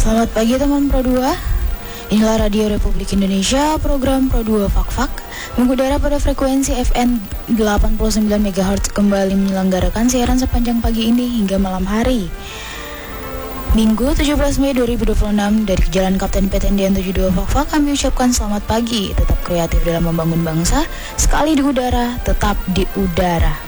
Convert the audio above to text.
Selamat pagi teman Pro 2. Inilah Radio Republik Indonesia, program Pro 2 Fak-Fak mengudara pada frekuensi FM 89 MHz kembali menyelenggarakan siaran sepanjang pagi ini hingga malam hari. Minggu 17 Mei 2026 dari Jalan Kapten PTNDN 72 Fak-Fak kami ucapkan selamat pagi. Tetap kreatif dalam membangun bangsa, sekali di udara, tetap di udara.